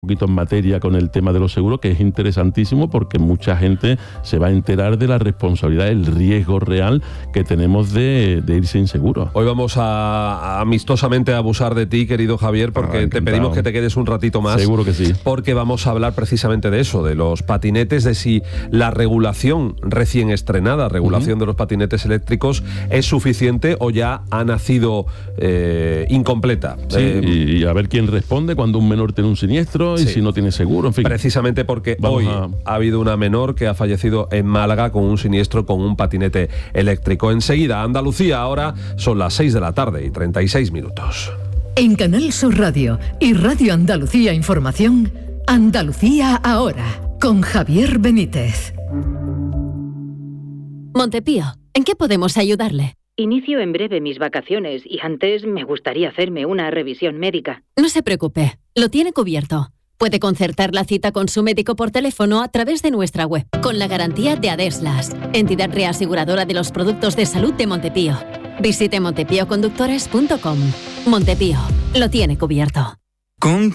un poquito en materia con el tema de los seguros, que es interesantísimo porque mucha gente se va a enterar de la responsabilidad, el riesgo real que tenemos de ir sin seguro. Hoy vamos a amistosamente abusar de ti, querido Javier, porque te pedimos que te quedes un ratito más. Seguro que sí. Porque vamos a hablar precisamente de eso, de los patinetes, de si la regulación recién estrenada, regulación de los patinetes eléctricos, es suficiente o ya ha nacido incompleta. Sí, y a ver quién responde cuando un menor tiene un siniestro y si no tiene seguro, en fin. Precisamente porque hoy ha habido una menor que ha fallecido en Málaga con un siniestro con un patinete eléctrico. Enseguida, Andalucía, ahora son las 6 de la tarde y 36 minutos. En Canal Sur Radio y Radio Andalucía Información, Andalucía ahora, con Javier Benítez. Montepío, ¿en qué podemos ayudarle? Inicio en breve mis vacaciones y antes me gustaría hacerme una revisión médica. No se preocupe, lo tiene cubierto. Puede concertar la cita con su médico por teléfono a través de nuestra web, con la garantía de Adeslas, entidad reaseguradora de los productos de salud de Montepío. Visite montepioconductores.com. Montepío, lo tiene cubierto.